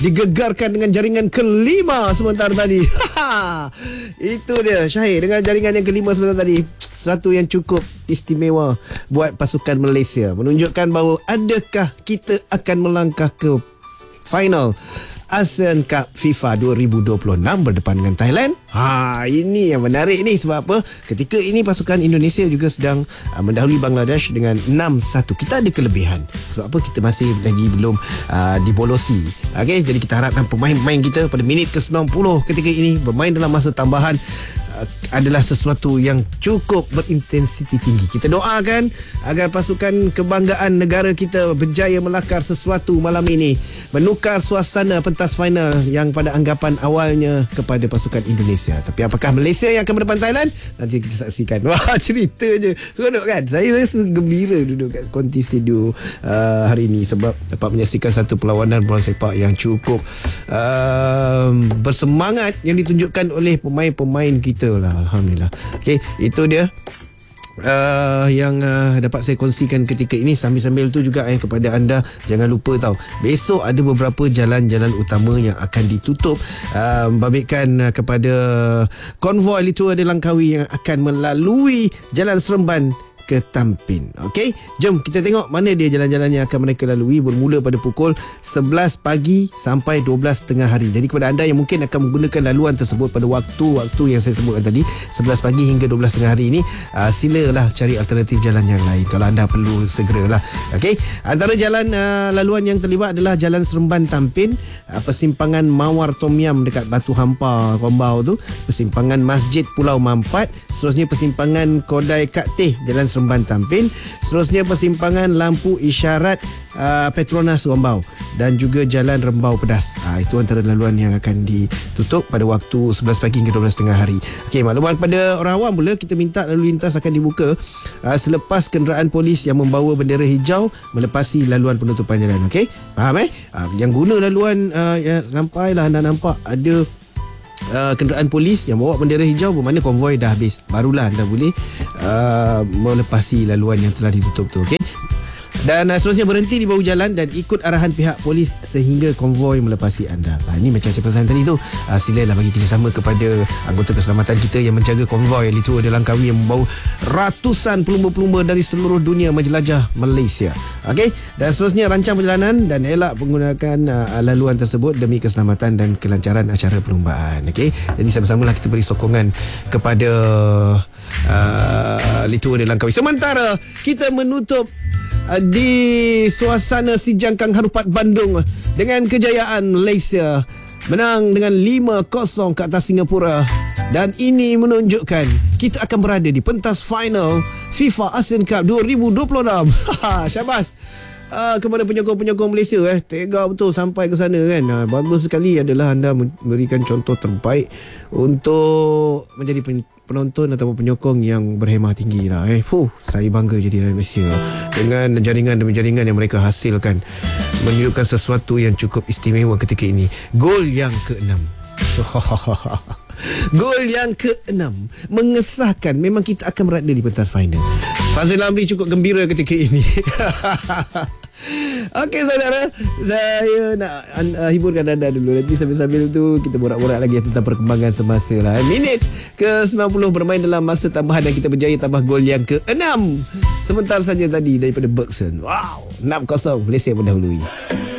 digegarkan dengan jaringan kelima sebentar tadi. Itu dia Syahir dengan jaringan yang kelima sebentar tadi. Satu yang cukup istimewa buat pasukan Malaysia, menunjukkan bahawa adakah kita akan melangkah ke final ASEAN Cup FIFA 2026 berdepan dengan Thailand. Ini yang menarik ni. Sebab apa? Ketika ini pasukan Indonesia juga sedang mendahului Bangladesh dengan 6-1. Kita ada kelebihan. Sebab apa? Kita masih lagi belum dibolosi. Okey, jadi kita harapkan pemain-pemain kita pada minit ke-90 ketika ini bermain dalam masa tambahan adalah sesuatu yang cukup berintensiti tinggi. Kita doakan agar pasukan kebanggaan negara kita berjaya melakar sesuatu malam ini, menukar suasana pentas final yang pada anggapan awalnya kepada pasukan Indonesia. Tapi apakah Malaysia yang akan berdepan Thailand? Nanti kita saksikan. Wah, cerita je seronok kan? Saya rasa gembira duduk kat Konti Studio hari ini sebab dapat menyaksikan satu perlawanan bola sepak yang cukup bersemangat yang ditunjukkan oleh pemain-pemain kita lah. Alhamdulillah. Okey, itu dia yang dapat saya kongsikan ketika ini. Sambil-sambil tu juga kepada anda, jangan lupa tahu, besok ada beberapa jalan-jalan utama yang akan ditutup membabitkan kepada konvoi Litera de Langkawi yang akan melalui Jalan Seremban ke Tampin. Okey, jom kita tengok mana dia jalan-jalan yang akan mereka lalui, bermula pada pukul 11 pagi sampai 12 tengah hari. Jadi kepada anda yang mungkin akan menggunakan laluan tersebut pada waktu-waktu yang saya sebutkan tadi, 11 pagi hingga 12 tengah hari ini, silalah cari alternatif jalan yang lain kalau anda perlu segeralah. Okey, antara jalan laluan yang terlibat adalah Jalan Seremban Tampin, persimpangan Mawar Tom Yam dekat Batu Hampa Rombau tu, persimpangan Masjid Pulau Mampat, seterusnya persimpangan Kodai Kak Teh Jalan Seremban Tampin, seterusnya persimpangan Lampu Isyarat Petronas Rombau, dan juga Jalan Rembau Pedas. Itu antara laluan yang akan ditutup pada waktu 11 pagi hingga 12 tengah hari. Okey, maklumat kepada orang awam pula, kita minta lalu lintas akan dibuka selepas kenderaan polis yang membawa bendera hijau melepasi laluan penutupan jalan. Okey, faham yang guna laluan sampailah anda nampak ada kenderaan polis yang bawa bendera hijau, bermakna konvoi dah habis, barulah anda boleh melepasi laluan yang telah ditutup tu. Okey, dan seterusnya berhenti di bahu jalan dan ikut arahan pihak polis sehingga konvoi melepasi anda. Ini macam saya pesan tadi tu, silalah bagi kerjasama kepada anggota keselamatan kita yang menjaga konvoi Litera de Langkawi yang membawa ratusan pelumba-pelumba dari seluruh dunia menjelajah Malaysia. Okey, dan seterusnya rancang perjalanan dan elak menggunakan laluan tersebut demi keselamatan dan kelancaran acara perlumbaan. Okey, jadi sama-samalah kita beri sokongan kepada Litera de Langkawi. Sementara kita menutup di suasana Si Jangkang Harupat Bandung dengan kejayaan Malaysia menang dengan 5-0 ke atas Singapura, dan ini menunjukkan kita akan berada di pentas final FIFA ASEAN Cup 2026. Syabas kepada penyokong-penyokong Malaysia, tega betul sampai ke sana kan. Bagus sekali adalah anda memberikan contoh terbaik untuk menjadi penonton atau penyokong yang berhemah tinggi lah. Saya bangga jadi rakyat Malaysia dengan jaringan demi jaringan yang mereka hasilkan, menunjukkan sesuatu yang cukup istimewa ketika ini. Gol yang ke-6 gol yang ke-6 mengesahkan memang kita akan berada di pentas final. Fazil Amri cukup gembira ketika ini. Okey saudara, saya nak hiburkan anda dulu. Nanti sambil-sambil tu kita borak-borak lagi tentang perkembangan semasa lah. Minit ke-90 bermain dalam masa tambahan dan kita berjaya tambah gol yang ke-6 sebentar saja tadi daripada Bergson. Wow, 6-0 Malaysia mendahului.